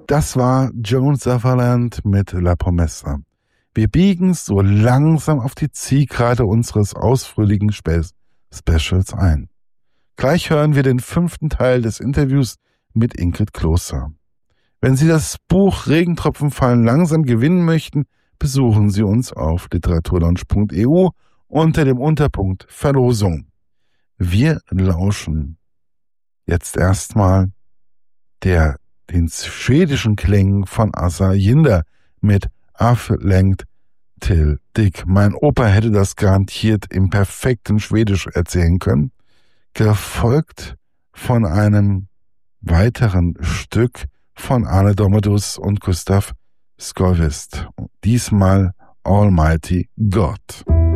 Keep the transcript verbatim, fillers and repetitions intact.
Das war Joan Sutherland mit La Promessa. Wir biegen so langsam auf die Zielgerade unseres ausführlichen Spe- Specials ein. Gleich hören wir den fünften Teil des Interviews mit Ingrid Kloster. Wenn Sie das Buch Regentropfen fallen langsam gewinnen möchten, besuchen Sie uns auf literaturlaunch punkt e u unter dem Unterpunkt Verlosung. Wir lauschen jetzt erstmal der den schwedischen Klängen von Assa Jinder mit Aflängd till Dick. Mein Opa hätte das garantiert im perfekten Schwedisch erzählen können, gefolgt von einem weiteren Stück von Arne Domadus und Gustav Skovist. Diesmal Almighty God.